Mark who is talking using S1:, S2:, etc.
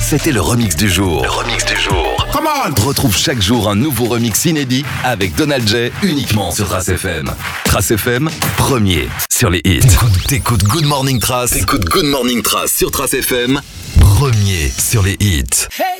S1: C'était le remix du jour.
S2: Come on!
S1: Retrouve chaque jour un nouveau remix inédit avec Donald J uniquement sur Trace FM. Trace FM, premier sur les hits. T'écoutes Good Morning Trace. T'écoutes Good Morning Trace sur Trace FM, premier sur les hits.